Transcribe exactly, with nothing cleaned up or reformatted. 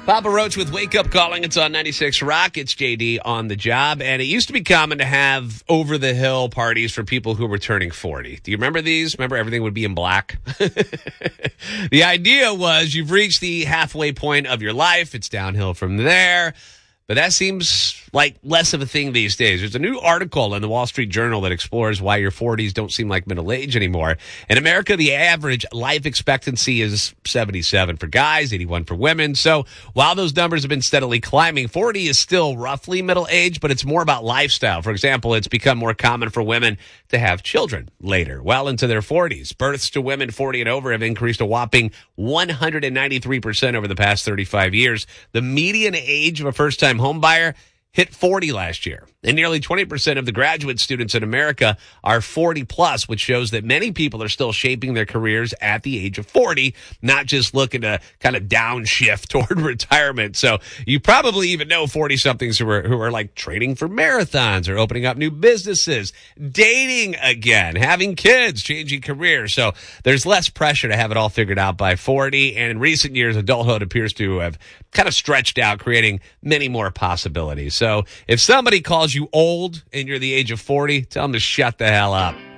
Papa Roach with Wake Up Calling. It's on ninety-six Rock. It's J D on the job. And it used to be common to have over-the-hill parties for people who were turning forty. Do you remember these? Remember everything would be in black? The idea was you've reached the halfway point of your life. It's downhill from there. But that seems like less of a thing these days. There's a new article in the Wall Street Journal that explores why your forties don't seem like middle age anymore. In America, the average life expectancy is seventy-seven for guys, eighty-one for women. So while those numbers have been steadily climbing, forty is still roughly middle age, but it's more about lifestyle. For example, it's become more common for women to have children later, well into their forties. Births to women forty and over have increased a whopping one hundred ninety-three percent over the past thirty-five years. The median age of a first-time homebuyer hit forty last year. And nearly twenty percent of the graduate students in America are forty plus, which shows that many people are still shaping their careers at the age of forty, not just looking to kind of downshift toward retirement. So you probably even know forty-somethings who are, who are like training for marathons or opening up new businesses, dating again, having kids, changing careers. So there's less pressure to have it all figured out by forty. And in recent years, adulthood appears to have kind of stretched out, creating many more possibilities. So if somebody calls you old and you're the age of forty, tell them to shut the hell up.